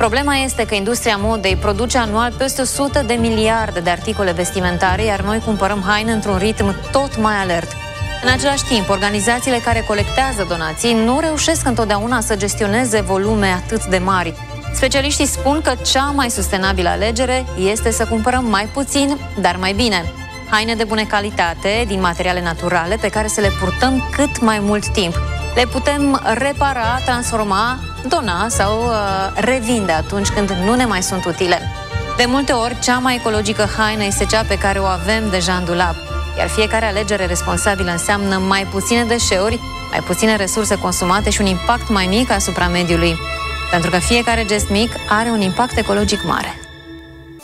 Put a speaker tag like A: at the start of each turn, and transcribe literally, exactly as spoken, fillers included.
A: Problema este că industria modei produce anual peste o sută de miliarde de articole vestimentare, iar noi cumpărăm haine într-un ritm tot mai alert. În același timp, organizațiile care colectează donații nu reușesc întotdeauna să gestioneze volume atât de mari. Specialiștii spun că cea mai sustenabilă alegere este să cumpărăm mai puțin, dar mai bine. Haine de bună calitate, din materiale naturale, pe care să le purtăm cât mai mult timp. Le putem repara, transforma, dona sau uh, revinde atunci când nu ne mai sunt utile. De multe ori, cea mai ecologică haină este cea pe care o avem deja în dulap, iar fiecare alegere responsabilă înseamnă mai puține deșeuri, mai puține resurse consumate și un impact mai mic asupra mediului. Pentru că fiecare gest mic are un impact ecologic mare.